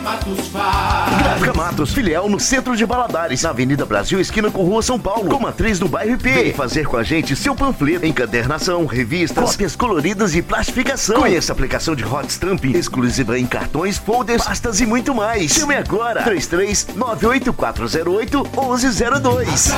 Matos faz. Gráfica Matos, filial no centro de Valadares, na Avenida Brasil, esquina com Rua São Paulo, com matriz no bairro IP. Vem fazer com a gente seu panfleto, encadernação, revistas, cópias coloridas e plastificação. Conheça a aplicação de hot stamping, exclusiva em cartões, folders, pastas e muito mais. Chame agora, 33 98408 1102.